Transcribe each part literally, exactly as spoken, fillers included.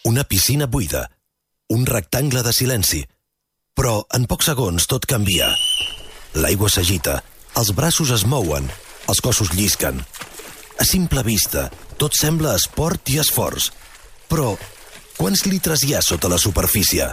Una piscina buida. Un rectangle de silenci. Però en pocs segons tot canvia. L'aigua s'agita, els braços es mouen, els cossos llisquen. A simple vista, tot sembla esport i esforç. Però quants litres hi ha sota la superfície?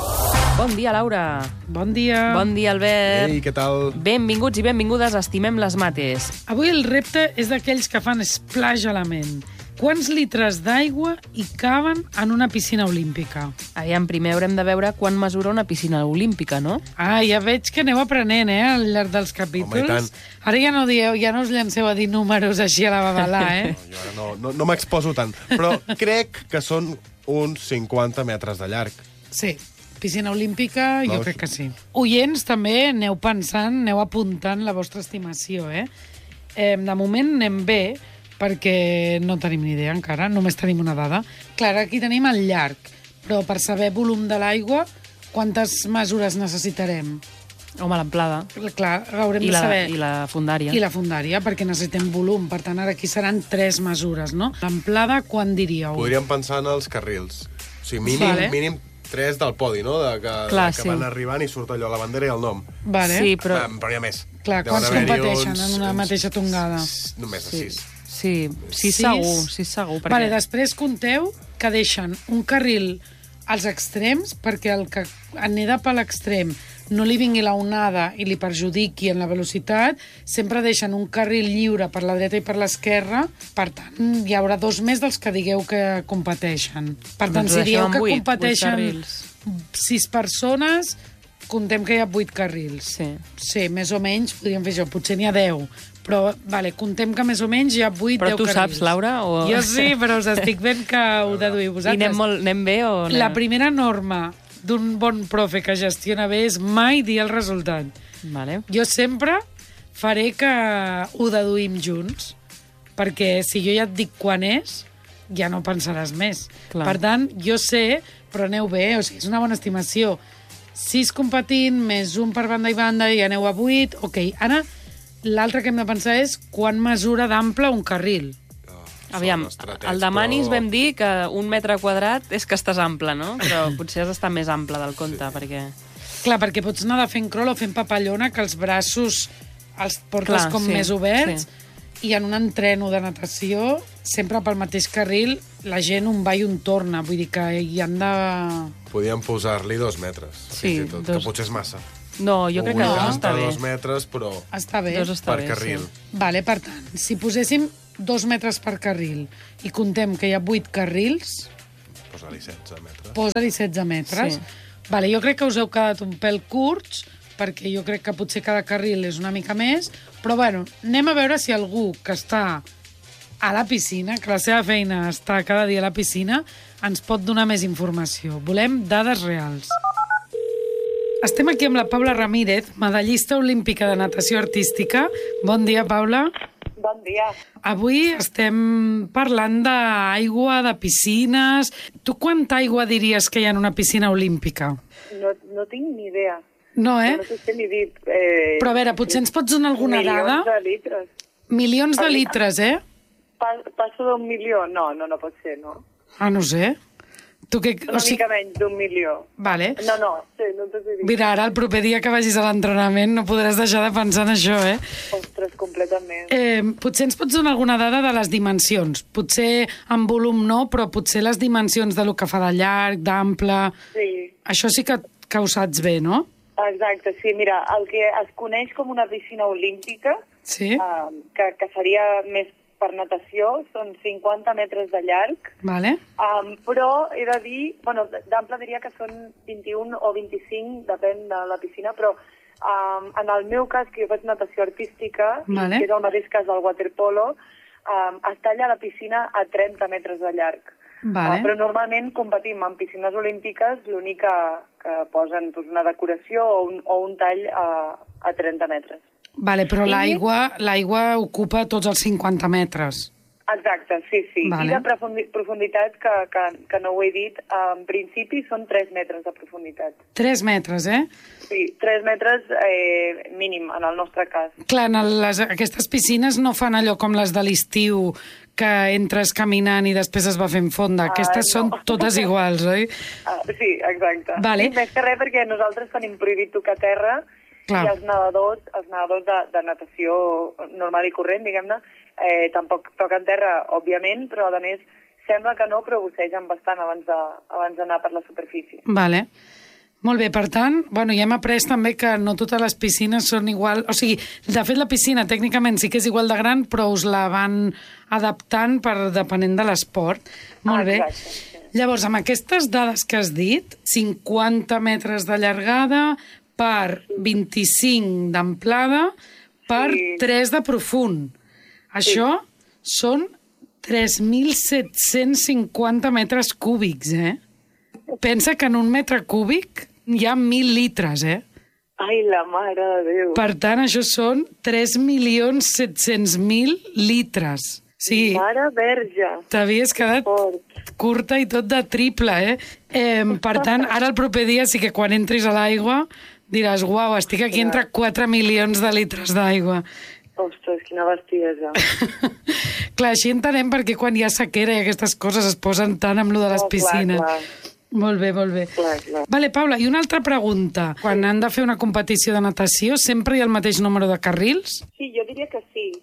Bon dia, Laura. Bon dia. Bon dia, Albert. Ei, què tal? Benvinguts i benvingudes a Estimem les Mates. Avui el repte és d'aquells que fan splash a la ment. Quants litres d'aigua hi caben en una piscina olímpica? Aviam, primer haurem de veure quan mesura una piscina olímpica, no? Ah, ja veig que aneu aprenent, eh, al llarg dels capítols. Home, i tant. Ara ja no dieu, ja no us llanceu a dir números així a la babalà, eh? No, jo ara no, no, no m'exposo tant, però crec que són uns cinquanta metres de llarg. Sí. Piscina olímpica, jo Veus? crec que sí. Oients, també aneu pensant, aneu apuntant la vostra estimació, eh? eh de moment anem bé, perquè no tenim ni idea encara, només tenim una dada. Clar, aquí tenim el llarg, però per saber volum de l'aigua, quantes mesures necessitarem? Home, l'amplada. Clar, haurem I de la, saber... I la fundària. I la fundària, perquè necessitem volum. Per tant, ara aquí seran tres mesures, no? L'amplada, quan diríeu? Podríem pensar en els carrils. O sigui, mínim, Vale. mínim tres del podi, no? De que, Clar, de que sí. van arribant i surt allò, la bandera i el nom. Vale. Sí, però... Però, però hi ha més. Clar, Deuen quants haver-hi competeixen uns- en una uns- mateixa tongada? s- Només Sí, sis. sí, sí Sis? segur, sí segur. Perquè... Vale, després compteu que deixen un carril als extrems perquè el que aneda per l'extrem no li vingui la onada i li perjudiqui en la velocitat, sempre deixen un carril lliure per la dreta i per l'esquerra, per tant, hi haurà dos més dels que digueu que competeixen. Per tant, Doncs si ho dieu deixem que en vuit, competeixen vuit carrils. sis persones, comptem que hi ha vuit carrils. Sí. Sí, més o menys, podríem fer això, potser n'hi ha deu, però, vale, comptem que més o menys hi ha vuit, Però deu tu carrils. saps, Laura? O... Jo sí, però us estic fent que ho deduïu I vosaltres. anem, molt, anem bé o no? La primera norma d'un bon profe que gestiona bé és mai dir el resultat. Vale. Jo sempre faré que ho deduïm junts, perquè si jo ja et dic quan és, ja no pensaràs més. Clar. Per tant, jo sé, però aneu bé, o sigui, és una bona estimació. Sis competint, més un per banda i banda, i aneu a vuit. Ok, ara, l'altre que hem de pensar és quan mesura d'ample un carril. Aviam, al de Manis vam dir que un metre quadrat és que estàs ample, no? Però potser has d'estar més ample del compte, sí. perquè... Clar, perquè pots anar de fent crawl o fent papallona, que els braços els portes Clar, com sí, més oberts, sí. i en un entreno de natació, sempre pel mateix carril, la gent un va i un torna. Vull dir que hi han de... Podíem posar-li dos metres, Sí, fins i tot, dos. que potser és massa. No, jo crec que O dos està bé. dos metres, però Està bé. Dos està per bé, carril. sí. Vale, per tant, si poséssim dos metres per carril i contem que hi ha vuit carrils, Posa-li setze metres. posa-li setze metres. Sí. Vale, jo crec que us heu quedat un pèl curts, perquè jo crec que potser cada carril és una mica més, però bueno, anem a veure si algú que està a la piscina, que la seva feina està cada dia a la piscina, ens pot donar més informació. Volem dades reals. Estem aquí amb la Paula Ramírez, medallista olímpica de natació artística. Bon dia, Paula. Bon dia. Avui estem parlant d'aigua, de piscines. Tu quanta aigua diries que hi ha en una piscina olímpica? No, no tinc ni idea. No, eh? No sé què ni dir. Eh, Però a veure, potser ens pots donar alguna milions dada? de litres. Milions de litres, eh? Pa, passo d'un milió? No, no, no pot ser, no. Ah, no sé. Tu què... Una mica menys d'un milió. Vale. No, no, sí, no t'ho sé dir. Mira, ara el proper dia que vagis a l'entrenament no podràs deixar de pensar en això, eh? Ostres, completament. eh? Potser ens pots donar alguna dada de les dimensions. Potser en volum no, però potser les dimensions de lo que fa de llarg, d'ample... Sí, Això sí que, que ho saps bé, no? exacte, sí. Mira, el que es coneix com una piscina olímpica, Sí? eh, que, que seria més per natació, són cinquanta metres de llarg, Vale. Um, però he de dir, bueno, d'ample diria que són vint-i-un o vint-i-cinc, depèn de la piscina, però um, en el meu cas, que jo faig natació artística, Vale. que és el mateix cas del waterpolo, um, es talla la piscina a trenta metres de llarg. Vale. Uh, però normalment competim en piscines olímpiques, l'únic que, que posen doncs, una decoració o un, o un tall a, a trenta metres. Vale, però I- l'aigua l'aigua ocupa tots els cinquanta metres. Exacte, sí, sí. Vale. I de profundi profunditat, que, que, que no ho he dit, en principi són tres metres de profunditat. tres metres, eh? Sí, tres metres eh, mínim, en el nostre cas. Clar, en les, aquestes piscines no fan allò com les de l'estiu, que entres caminant i després es va fent fonda. Aquestes Ah, són no. totes iguals, oi? Ah, sí, exacte. Vale. I més que res perquè nosaltres tenim prohibit tocar terra. Clar. I els nedadors, els nedadors de, de natació normal i corrent, diguem-ne, eh, tampoc toquen terra, òbviament, però a més sembla que no, però bussegen bastant abans de, abans d'anar per la superfície. Vale. Molt bé, per tant, bueno, ja hem après també que no totes les piscines són igual... O sigui, de fet, la piscina tècnicament sí que és igual de gran, però us la van adaptant per depenent de l'esport. Molt bé. Exacte, sí. Llavors, amb aquestes dades que has dit, cinquanta metres de llargada per vint-i-cinc d'amplada per Sí. tres de profund. Això són tres mil set-cents cinquanta metres cúbics, eh? Pensa que en un metre cúbic hi ha mil litres, eh? Ai, la mare de Déu. Per tant, això són tres milions set-cents mil litres. Sí, Mare verge. t'havies quedat Fort. curta i tot de triple, eh? eh? Per tant, ara el proper dia sí que quan entris a l'aigua diràs, uau, estic aquí entre quatre milions de litres d'aigua. Ostres, quina bestiesa. Clar, així entenem perquè quan hi ha sequera i aquestes coses es posen tant amb lo de les Oh, clar, piscines. clar. Molt bé, molt bé. Clar, clar. Vale, Paula, i una altra pregunta. Quan han de fer una competició de natació, sempre hi ha el mateix número de carrils? Sí, jo diria que sí.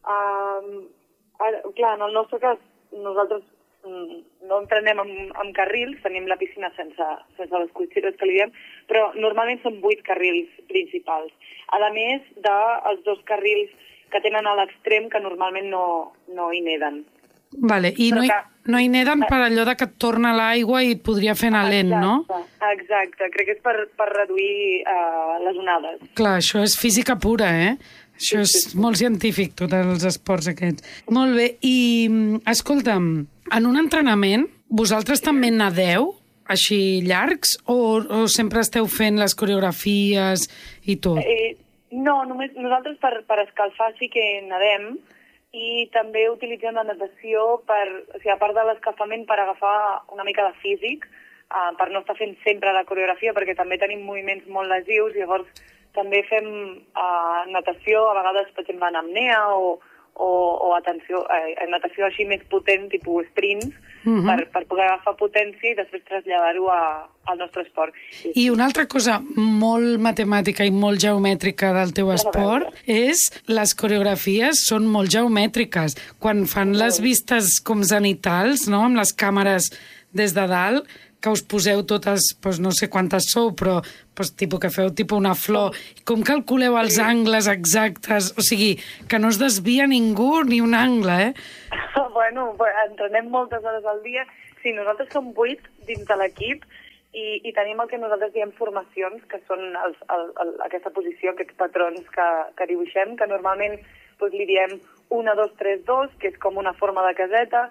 Um, ara, clar, en el nostre cas, nosaltres mm, no entrenem amb, amb carrils, tenim la piscina sense, sense les cuixeres que li diem, però normalment són vuit carrils principals. A més dels dos carrils que tenen a l'extrem que normalment no, no hi neden. Vale, i no hi, Però que- no hi neden per allò de que et torna l'aigua i et podria fer anar lent, no? Exacte, exacte. Crec que és per, per reduir uh, les onades. Clar, això és física pura, eh? Això és molt científic, tots els esports aquests. Molt bé, i mm, escolta'm, en un entrenament, vosaltres també nadeu, així llargs, o, o sempre esteu fent les coreografies i tot? Eh, no, només nosaltres per, per escalfar sí que nedem i també utilitzem la natació per, o sigui, a part de l'escalfament per agafar una mica de físic, uh, per no estar fent sempre la coreografia, perquè també tenim moviments molt lesius, llavors també fem uh, natació, a vegades, per exemple, en apnea o, o, o atenció, eh, natació així més potent, tipus sprints, uh-huh. per, per poder agafar potència i després traslladar-ho a, al nostre esport. I una altra cosa molt matemàtica i molt geomètrica del teu esport és les coreografies són molt geomètriques. Quan fan les vistes com zenitals, no?, amb les càmeres des de dalt, que us poseu totes, doncs no sé quantes sou, però doncs, tipus que feu tipus una flor. Com calculeu els angles exactes? O sigui, que no es desvia ningú ni un angle, eh? Bueno, entrenem moltes hores al dia. Sí, nosaltres som vuit dins de l'equip i, i tenim el que nosaltres diem formacions, que són els, el, el, aquesta posició, aquests patrons que, que dibuixem, que normalment doncs, li diem un, dos, tres, dos, que és com una forma de caseta,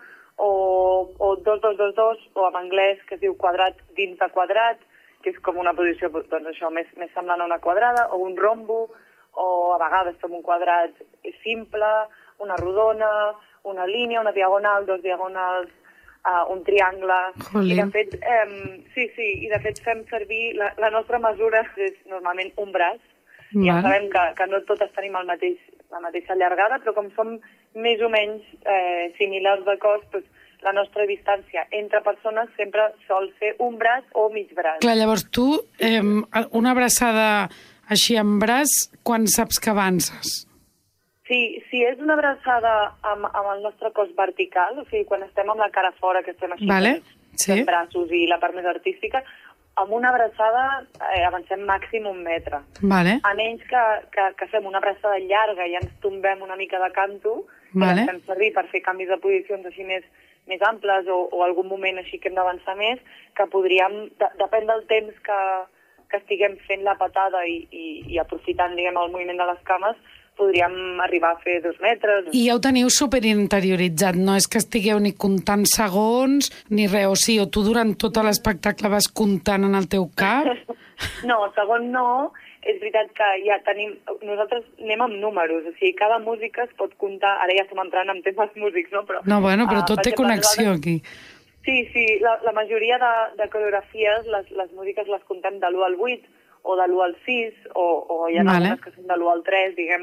o, o dos, dos, dos, dos, o en anglès que es diu quadrat dins de quadrat, que és com una posició doncs, això, més, més semblant a una quadrada, o un rombo, o a vegades com un quadrat simple, una rodona, una línia, una diagonal, dos diagonals, uh, un triangle. Jolín. I de fet, um, sí, sí, i de fet fem servir, la, la nostra mesura és normalment un braç. Val. Ja sabem que, que no totes tenim el mateix, la mateixa llargada, però com som més o menys eh, similars de cos, doncs, la nostra distància entre persones sempre sol ser un braç o mig braç. Clar, llavors tu, eh, una abraçada així amb braç, quan saps que avances? Sí, si és una abraçada amb, amb el nostre cos vertical, o sigui, quan estem amb la cara fora, que estem així Vale, amb sí. braços i la part més artística, amb una abraçada eh, avancem màxim un metre. Vale. A menys que, que, que fem una abraçada llarga i ens tombem una mica de canto, que Vale. la fem servir per fer canvis de posicions així més, més amples o, o algun moment així que hem d'avançar més, que podríem, de, depèn del temps que, que estiguem fent la patada i, i, i aprofitant, diguem, el moviment de les cames, podríem arribar a fer dos metres. I ja ho teniu superinterioritzat, no és que estigueu ni comptant segons ni res, o sí, o tu durant tot l'espectacle vas comptant en el teu cap? No, segon no, és veritat que ja tenim... Nosaltres anem amb números, o sigui, cada música es pot comptar... Ara ja estem entrant en temes músics, no? Però, No, bueno, però uh, tot té exemple, connexió nosaltres... aquí. Sí, sí, la, la majoria de, de coreografies, les, les músiques les contem de l'u al vuit, o de l'u al sis, o, o hi ha Vale. algunes que són de l'u al tres, diguem,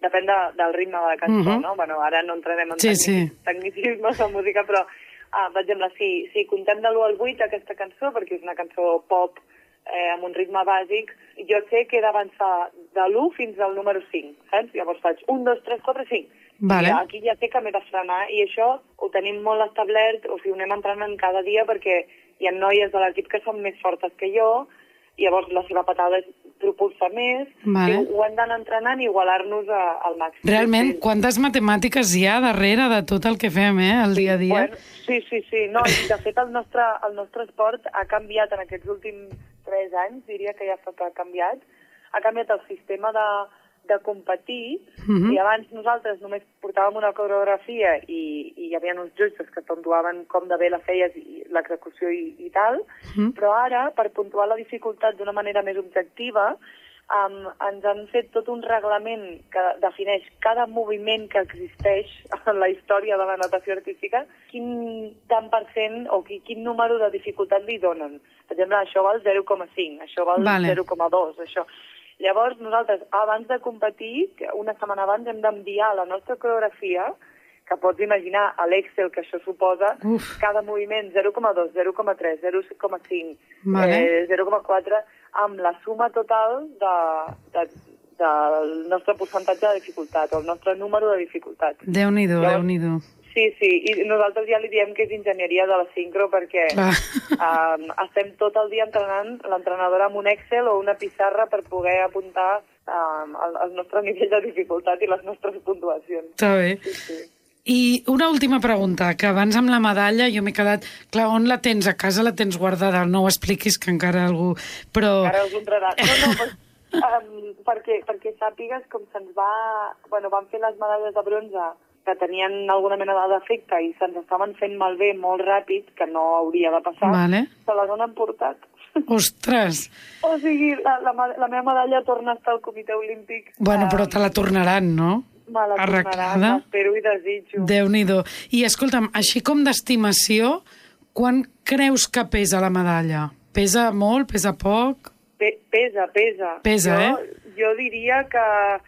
depèn de, del ritme de la cançó, Mhm. no? Bueno, ara no entrarem en Sí, tecnic- sí. tecnicismes de música, però, ah, per exemple, si, si contem de l'u al vuit aquesta cançó, perquè és una cançó pop eh, amb un ritme bàsic, jo sé que he d'avançar de l'u fins al número cinc, saps? Llavors faig un, dos, tres, quatre, cinc. Vale. I aquí ja sé que m'he de frenar, i això ho tenim molt establert, o sigui, ho anem entrenant cada dia, perquè hi ha noies de l'equip que són més fortes que jo, i llavors la seva patada és propulsar més, Vale. i ho hem d'anar entrenant i igualar-nos a- al màxim. Realment, Sí, sí. quantes matemàtiques hi ha darrere de tot el que fem, eh, el dia a dia? Bueno, sí, sí, sí. No, i de fet, el nostre, el nostre esport ha canviat en aquests últims tres anys, diria que ja fa que ha canviat. Ha canviat el sistema de, de competir, Mhm. i abans nosaltres només portàvem una coreografia i, i hi havia uns jutges que puntuaven com de bé la feies i l'execució i, i tal, Mhm. però ara, per puntuar la dificultat d'una manera més objectiva, Um, ens han fet tot un reglament que defineix cada moviment que existeix en la història de la natació artística, quin tant per cent o qui, quin número de dificultat li donen. Per exemple, això val zero coma cinc, això val Vale. zero coma dos, això. Llavors, nosaltres, abans de competir, que una setmana abans, hem d'enviar la nostra coreografia, que pots imaginar a l'Excel que això suposa, Uf. cada moviment zero coma dos, zero coma tres, zero coma cinc, Vale. eh, zero coma quatre, amb la suma total de, de, del nostre percentatge de dificultat, o el nostre número de dificultat. Déu-n'hi-do, Llavors- Déu-n'hi-do. Sí, sí, i nosaltres ja li diem que és enginyeria de la sincro perquè Clar. um, estem tot el dia entrenant l'entrenadora amb un Excel o una pissarra per poder apuntar um, el, el nostre nivell de dificultat i les nostres puntuacions. Està bé. Sí, sí. I una última pregunta, que abans amb la medalla jo m'he quedat... Clar, on la tens? A casa la tens guardada? No ho expliquis, que encara algú... Però... Ara us entrarà. No, no, pues, um, perquè, perquè sàpigues com se'ns va... Bueno, van fer les medalles de bronze que tenien alguna mena de defecte i se'ns estaven fent malbé molt ràpid, que no hauria de passar, Vale. se les han emportat. Ostres! O sigui, la, la, la meva medalla torna a estar al Comitè Olímpic. Bueno, però um, te la tornaran, no? Me la arreglada. tornaran, espero i desitjo. Déu-n'hi-do. I escolta'm, així com d'estimació, quan creus que pesa la medalla? Pesa molt? Pesa poc? Pe pesa, pesa. Pesa, jo, eh? Jo diria que...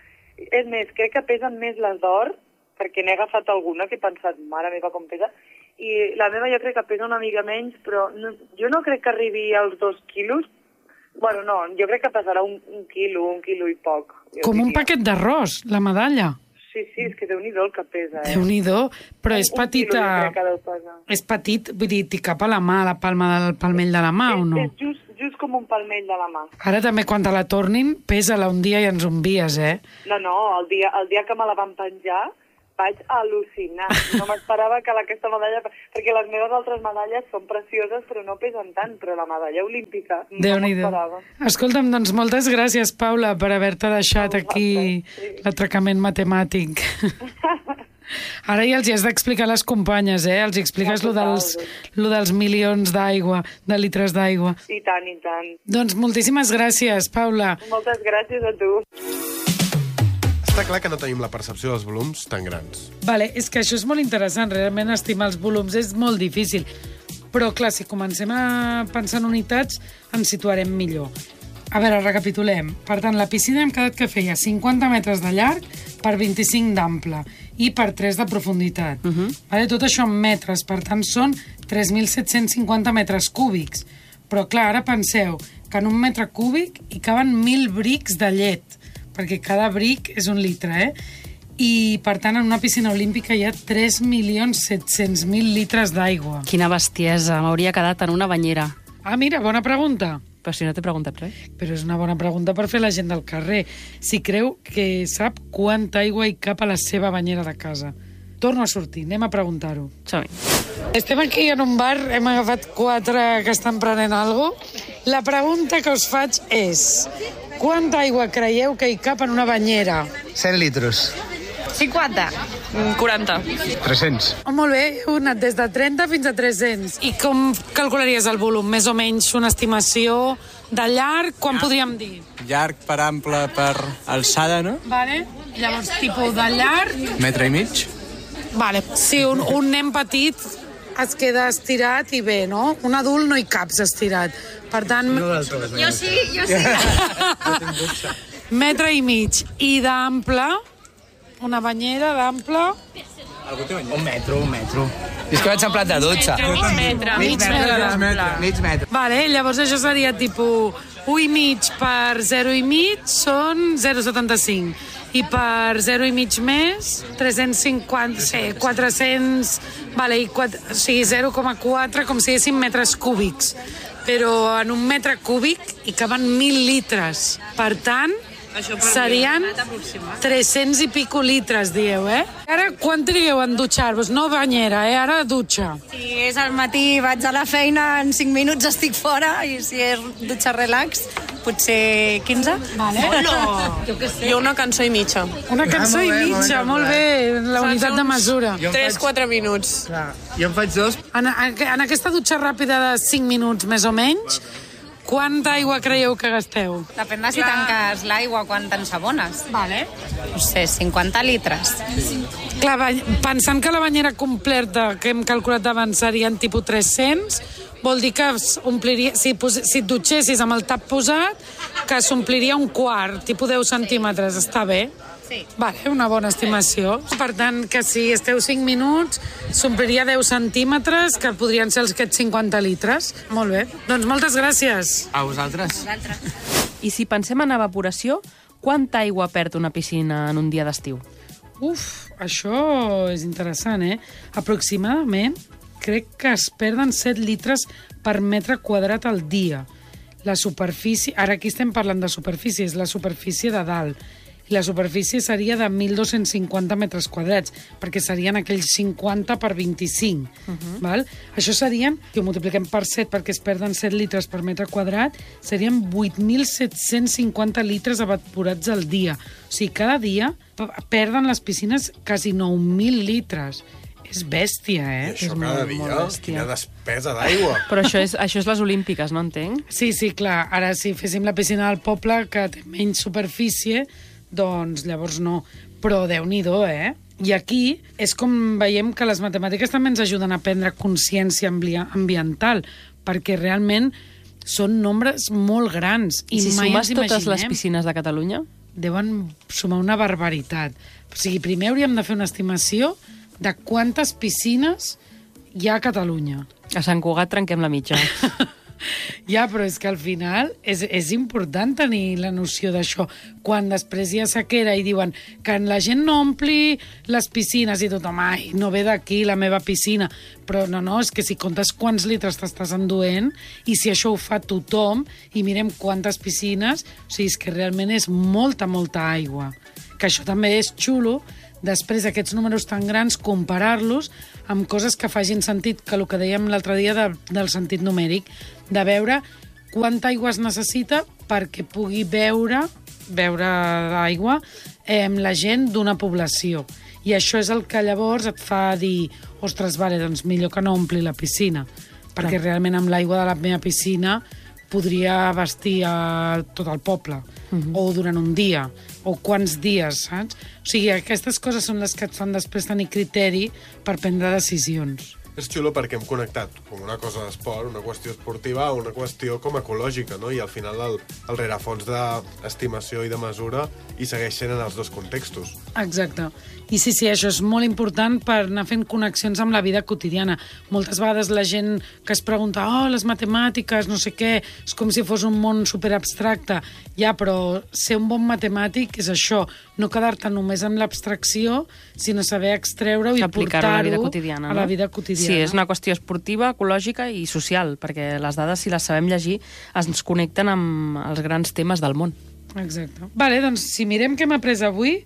És més, crec que pesen més les d'or, perquè n'he agafat alguna que he pensat, mare meva, com pesa, i la meva jo crec que pesa una mica menys, però no, jo no crec que arribi als dos quilos. Bueno, no, jo crec que pesarà un, un quilo, un quilo i poc. Com un paquet d'arròs, la medalla. Sí, sí, és que Déu-n'hi-do el que pesa, eh? Déu-n'hi-do, però és Un- un quilo jo petita... crec que deu pesar. És petit, vull dir, t'hi cap a la mà, a la palma del palmell de la mà, o no? És, és just, just com un palmell de la mà. Ara també, quan te la tornin, pesa-la un dia i ens ho envies, eh? No, no, el dia, el dia que me la van penjar vaig al·lucinar. No m'esperava que aquesta medalla... Perquè les meves altres medalles són precioses, però no pesen tant. Però la medalla olímpica no Déu-n'hi-do. m'esperava. Escolta'm, doncs moltes gràcies, Paula, per haver-te deixat A aquí vosaltres, sí. l'atracament matemàtic. Ara ja els hi has d'explicar a les companyes, eh? Els hi expliques Ja, lo dels, total. lo dels milions d'aigua, de litres d'aigua. I tant, i tant. Doncs moltíssimes gràcies, Paula. Moltes gràcies a tu. Està clar que no tenim la percepció dels volums tan grans. Vale, és que això és molt interessant, realment estimar els volums és molt difícil. Però, clar, si comencem a pensar en unitats, ens situarem millor. A veure, recapitulem. Per tant, la piscina hem quedat que feia cinquanta metres de llarg per vint-i-cinc d'ample i per tres de profunditat. Uh -huh. vale, tot això en metres, per tant, són tres mil set-cents cinquanta metres cúbics. Però, clar, ara penseu que en un metre cúbic hi caben mil brics de llet, perquè cada bric és un litre, eh? I, per tant, en una piscina olímpica hi ha tres milions set-cents mil litres d'aigua. Quina bestiesa, m'hauria quedat en una banyera. Ah, mira, bona pregunta. Però si no t'he preguntat res. Però és una bona pregunta per fer la gent del carrer. Si creu que sap quanta aigua hi cap a la seva banyera de casa. Torno a sortir, anem a preguntar-ho. Som-hi. Estem aquí en un bar, hem agafat quatre que estan prenent alguna cosa. La pregunta que us faig és: quanta aigua creieu que hi cap en una banyera? cent litros. cinquanta. quaranta. tres-cents. Oh, molt bé, heu anat des de trenta fins a tres-cents. I com calcularies el volum? Més o menys una estimació de llarg? Quan podríem dir? Llarg per ample per alçada, no? Vale. Llavors, tipus de llarg... Metre i mig. Vale. Si un, un nen petit es queda estirat i bé, no? Un adult no hi caps estirat. Per tant... No del tot. Jo sí, jo sí. metre i mig. I d'ample... una banyera d'ample... Un metro, un metro. És que vaig en plat de dutxa. Mig metre. Mig metre d'ample. Mig metre. Vale, llavors això seria tipus un i mig per zero i mig són zero coma setanta-cinc. I per zero i mig més, tres-cents cinquanta, sí, quatre-cents... Vale, i quatre, o sigui, zero coma quatre, com si diguéssim metres cúbics. Però en un metre cúbic hi caben mil litres. Per tant, serien tres-cents i pico litres, dieu, eh? Ara, quan trigueu en dutxar-vos? No banyera, eh? Ara dutxa. Si és al matí, vaig a la feina, en cinc minuts estic fora, i si és dutxa relax, potser quinze. Vale. No! Jo una cançó i mitja. Una cançó Ah, i molt bé, mitja, molt molt bé, la Saps unitat de uns mesura. Jo en tres faig- quatre minuts. Clar, jo en faig dos. En, en aquesta dutxa ràpida de cinc minuts, més o menys, quanta aigua creieu que gasteu? Depèn de si tanques l'aigua quan t'ensabones. Vale. No sé, cinquanta litres. Clar, ba- pensant que la banyera completa que hem calculat abans serien tipus tres-cents, vol dir que es ompliria, si, pos, si et dutxessis amb el tap posat, que s'ompliria un quart, tipus deu centímetres. Està bé? Sí. Vale, una bona estimació. Per tant, que si esteu cinc minuts, s'ompliria deu centímetres, que podrien ser els aquests cinquanta litres. Molt bé. Doncs moltes gràcies. A vosaltres. I si pensem en evaporació, quanta aigua perd una piscina en un dia d'estiu? Uf, això és interessant, eh? Aproximadament, crec que es perden set litres per metre quadrat al dia. La superfície... Ara aquí estem parlant de superfície, és la superfície de dalt. I la superfície seria de mil dos-cents cinquanta metres quadrats, perquè serien aquells cinquanta per vint-i-cinc. Uh-huh. Val? Això serien, si ho multipliquem per set, perquè es perden set litres per metre quadrat, serien vuit mil set-cents cinquanta litres evaporats al dia. O sigui, cada dia perden les piscines quasi nou mil litres. És bèstia, eh? I això és cada molt, dia, molt bèstia. quina despesa d'aigua. Però això és, això és les olímpiques, no entenc? Sí, sí, clar. Ara, si féssim la piscina del poble, que té menys superfície, doncs llavors no. Però Déu-n'hi-do, eh? I aquí és com veiem que les matemàtiques també ens ajuden a prendre consciència ambiental, perquè realment són nombres molt grans. I, I si mai sumes ens totes les imaginem. piscines de Catalunya? Deuen sumar una barbaritat. O sigui, primer hauríem de fer una estimació de quantes piscines hi ha a Catalunya. A Sant Cugat trenquem la mitja. Ja, però és que al final és, és important tenir la noció d'això. Quan després hi ha sequera i diuen que la gent no ompli les piscines i tothom, ai, no ve d'aquí la meva piscina. Però no, no, és que si comptes quants litres t'estàs enduent i si això ho fa tothom i mirem quantes piscines, o sigui, és que realment és molta, molta aigua. Que això també és xulo, després aquests números tan grans, comparar-los amb coses que facin sentit, que el que dèiem l'altre dia de, del sentit numèric, de veure quanta aigua es necessita perquè pugui beure, beure aigua eh, la gent d'una població. I això és el que llavors et fa dir, ostres, vale, doncs millor que no ompli la piscina, perquè realment amb l'aigua de la meva piscina podria vestir a tot el poble, uh-huh. o durant un dia, o quants dies, saps? O sigui, aquestes coses són les que et fan després tenir criteri per prendre decisions. És xulo perquè hem connectat com una cosa d'esport, una qüestió esportiva, una qüestió com ecològica, no? I al final el, el rerefons d'estimació i de mesura hi segueix sent en els dos contextos. Exacte. I sí, sí, això és molt important per anar fent connexions amb la vida quotidiana. Moltes vegades la gent que es pregunta, oh, les matemàtiques, no sé què, és com si fos un món superabstracte. Ja, però ser un bon matemàtic és això, no quedar-te només amb l'abstracció, sinó saber extreure-ho i Aplicar-ho a la vida portar-ho quotidiana, a la no? vida quotidiana. Sí, és una qüestió esportiva, ecològica i social, perquè les dades, si les sabem llegir, ens connecten amb els grans temes del món. Exacte. Vale, doncs, si mirem què hem après avui,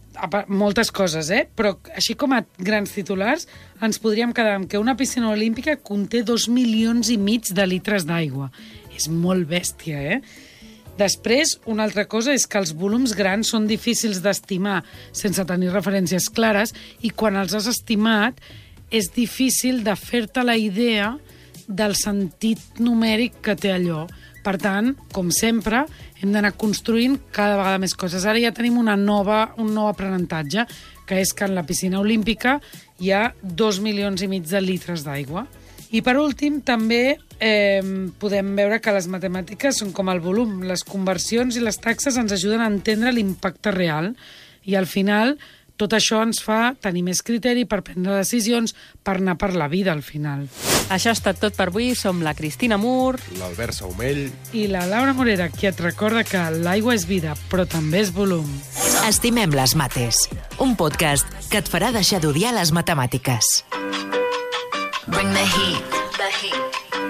moltes coses, eh? Però així com a grans titulars, ens podríem quedar amb que una piscina olímpica conté dos milions i mig de litres d'aigua. És molt bèstia, eh? Després, una altra cosa és que els volums grans són difícils d'estimar sense tenir referències clares i quan els has estimat és difícil de fer-te la idea del sentit numèric que té allò. Per tant, com sempre, hem d'anar construint cada vegada més coses. Ara ja tenim una nova, un nou aprenentatge, que és que en la piscina olímpica hi ha dos milions i mig de litres d'aigua. I per últim, també eh, podem veure que les matemàtiques són com el volum. Les conversions i les taxes ens ajuden a entendre l'impacte real i al final tot això ens fa tenir més criteri per prendre decisions, per anar per la vida al final. Això ha estat tot per avui. Som la Cristina Mur, l'Albert Saumell i la Laura Morera, qui et recorda que l'aigua és vida, però també és volum. Estimem les mates, un podcast que et farà deixar d'odiar les matemàtiques. Bring the heat, the heat.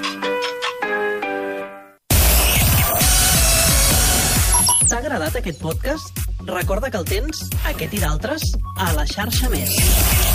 T'ha agradat aquest podcast? Recorda que el tens, aquest i d'altres, a la xarxa Més.